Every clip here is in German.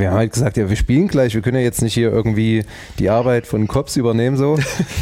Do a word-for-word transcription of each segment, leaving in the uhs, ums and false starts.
wir haben halt gesagt, ja, wir spielen gleich, wir können ja jetzt nicht hier irgendwie die Arbeit von Cops übernehmen so.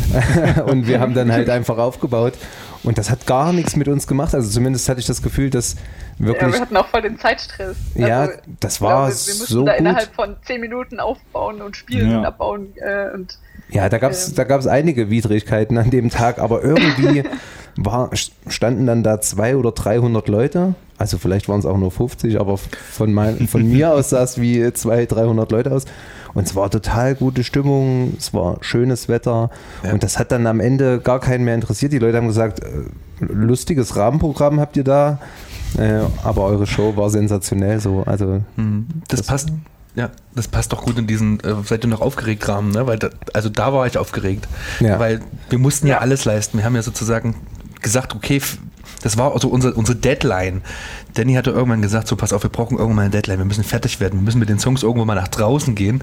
Und wir haben dann halt einfach aufgebaut. Und das hat gar nichts mit uns gemacht. Also zumindest hatte ich das Gefühl, dass wirklich... Ja, wir hatten auch voll den Zeitstress. Ja, also, das war glaube, wir mussten so da gut. innerhalb von zehn Minuten aufbauen und spielen Ja. und abbauen. Äh, und, Ja, da gab es ähm, da gab's einige Widrigkeiten an dem Tag, aber irgendwie war, standen dann da zweihundert oder dreihundert Leute. Also vielleicht waren es auch nur fünfzig, aber von, mein, von mir aus sah es wie zweihundert, dreihundert Leute aus. Und es war total gute Stimmung, es war schönes Wetter Ja. und das hat dann am Ende gar keinen mehr interessiert. Die Leute haben gesagt, äh, lustiges Rahmenprogramm habt ihr da, äh, aber eure Show war sensationell so. Also Hm. Das, Das- passt, ja, das passt doch gut in diesen, äh, seid ihr noch aufgeregt, Rahmen, ne? Weil da, also da war ich aufgeregt, Ja. weil wir mussten ja. Ja. alles leisten. Wir haben ja sozusagen gesagt, okay, f- das war also unsere, unsere Deadline. Danny hatte irgendwann gesagt, so pass auf, wir brauchen irgendwann mal eine Deadline, wir müssen fertig werden, wir müssen mit den Songs irgendwo mal nach draußen gehen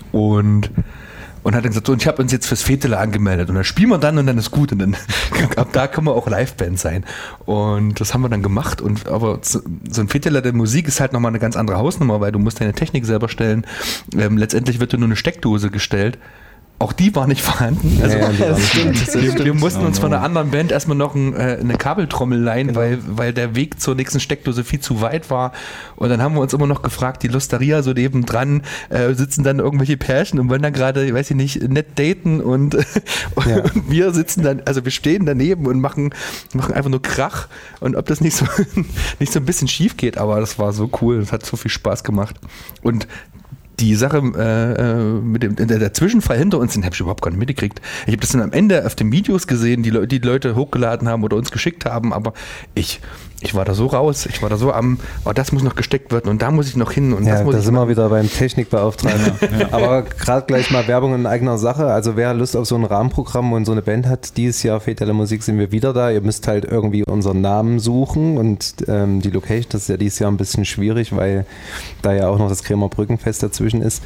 und und hat dann gesagt, so, und ich habe uns jetzt fürs Fetele angemeldet und dann spielen wir dann und dann ist gut und dann ab da können wir auch Liveband sein und das haben wir dann gemacht und aber so, so ein Fetele der Musik ist halt nochmal eine ganz andere Hausnummer, weil du musst deine Technik selber stellen, ähm, letztendlich wird dir nur eine Steckdose gestellt. Auch die war nicht vorhanden. Also Ja, ja, die war nicht wir, wir, wir mussten uns Oh, von no. einer anderen Band erstmal noch ein, äh, eine Kabeltrommel leihen, Genau. weil, weil der Weg zur nächsten Steckdose viel zu weit war. Und dann haben wir uns immer noch gefragt, die Losteria so nebendran, äh, sitzen dann irgendwelche Pärchen und wollen dann gerade, weiß ich nicht, nett daten und, und Ja. wir sitzen dann, also wir stehen daneben und machen, machen einfach nur Krach. Und ob das nicht so, nicht so ein bisschen schief geht, aber das war so cool, das hat so viel Spaß gemacht. Und die Sache äh, mit dem der, der Zwischenfall hinter uns, den habe ich überhaupt gar nicht mitgekriegt. Ich habe das dann am Ende auf den Videos gesehen, die, Le- die Leute hochgeladen haben oder uns geschickt haben, aber ich, ich war da so raus, ich war da so am, oh, das muss noch gesteckt werden und da muss ich noch hin und Ja, das muss da ich sind wir wieder beim Technikbeauftragten. Aber gerade gleich mal Werbung in eigener Sache. Also wer Lust auf so ein Rahmenprogramm und so eine Band hat, dieses Jahr Fetele Musik sind wir wieder da. Ihr müsst halt irgendwie unseren Namen suchen und ähm, die Location, das ist ja dieses Jahr ein bisschen schwierig, weil da ja auch noch das Kremer Brückenfest dazwischen ist.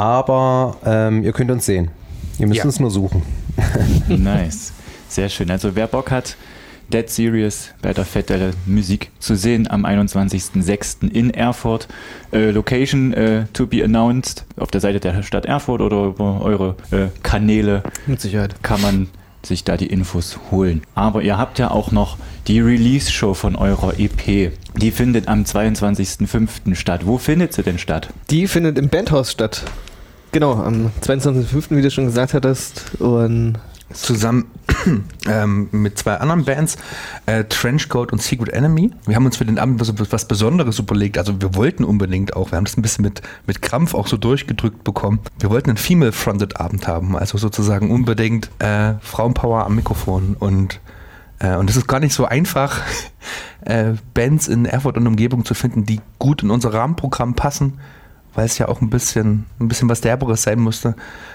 Aber ähm, ihr könnt uns sehen. Ihr müsst Ja. uns nur suchen. Nice. Sehr schön. Also wer Bock hat, Dead Serious bei der Fetele Musik zu sehen am einundzwanzigsten sechsten in Erfurt. Äh, Location äh, to be announced auf der Seite der Stadt Erfurt oder über eure äh, Kanäle Mit Sicherheit. kann man sich da die Infos holen. Aber ihr habt ja auch noch die Release-Show von eurer E P. Die findet am zweiundzwanzigsten fünften statt. Wo findet sie denn statt? Die findet im Bandhaus statt. Genau, am zweiundzwanzigsten fünften wie du schon gesagt hattest. Und zusammen ähm, mit zwei anderen Bands, äh, Trenchcoat und Secret Enemy. Wir haben uns für den Abend was, was Besonderes überlegt. Also wir wollten unbedingt auch, wir haben das ein bisschen mit, mit Krampf auch so durchgedrückt bekommen. Wir wollten einen Female-Fronted Abend haben, also sozusagen unbedingt äh, Frauenpower am Mikrofon und äh, und es ist gar nicht so einfach, äh, Bands in Erfurt und Umgebung zu finden, die gut in unser Rahmenprogramm passen, weil es ja auch ein bisschen, ein bisschen was Derberes sein musste.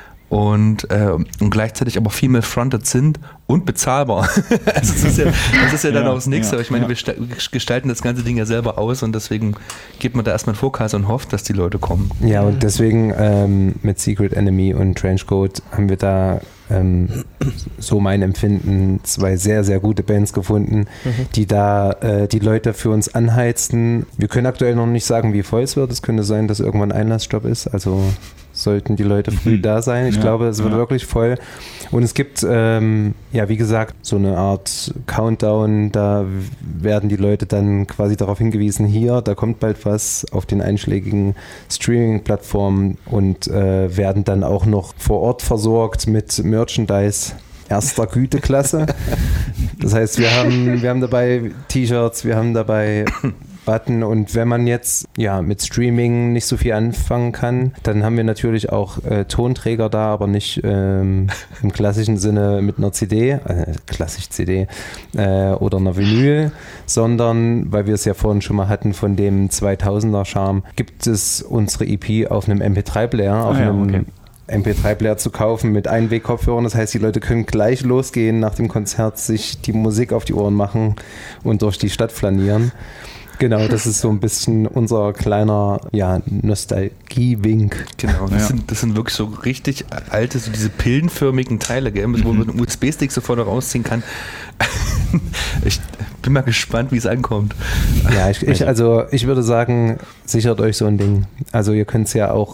Und, äh, und gleichzeitig aber female-fronted sind und bezahlbar. Also das ist ja, das ist ja dann Ja, auch das Nächste. ja, ich meine, ja. wir sta- gestalten das ganze Ding ja selber aus und deswegen gibt man da erstmal einen Fokus und hofft, dass die Leute kommen. Ja, und deswegen ähm, mit Secret Enemy und Trenchcoat haben wir da ähm, so mein Empfinden zwei sehr, sehr gute Bands gefunden, die da äh, die Leute für uns anheizten. Wir können aktuell noch nicht sagen, wie voll es wird. Es könnte sein, dass irgendwann Einlassstopp ist. Also sollten die Leute früh Mhm. da sein. Ich Ja, glaube, es wird ja. wirklich voll. Und es gibt, ähm, ja, wie gesagt, so eine Art Countdown. Da werden die Leute dann quasi darauf hingewiesen, hier, da kommt bald was auf den einschlägigen Streaming-Plattformen und äh, werden dann auch noch vor Ort versorgt mit Merchandise erster Güteklasse. Das heißt, wir haben, wir haben dabei T-Shirts, wir haben dabei Button und wenn man jetzt ja mit Streaming nicht so viel anfangen kann, dann haben wir natürlich auch äh, Tonträger da, aber nicht ähm, im klassischen Sinne mit einer C D, äh, klassisch C D äh, oder einer Vinyl, sondern, weil wir es ja vorhin schon mal hatten von dem zweitausender Charme, gibt es unsere E P auf einem M P drei Player, auf Ah ja, einem okay. M P drei Player zu kaufen mit Einweg-Kopfhörern. Das heißt, die Leute können gleich losgehen nach dem Konzert, sich die Musik auf die Ohren machen und durch die Stadt flanieren. Genau, das ist so ein bisschen unser kleiner ja, Nostalgie-Wink. Genau, das, Ja. sind, das sind wirklich so richtig alte, so diese pillenförmigen Teile, gell, wo man einen U S B-Stick so vorne rausziehen kann. Ich bin mal gespannt, wie es ankommt. Ja, ich, ich, also ich würde sagen, sichert euch so ein Ding. Also ihr könnt es ja auch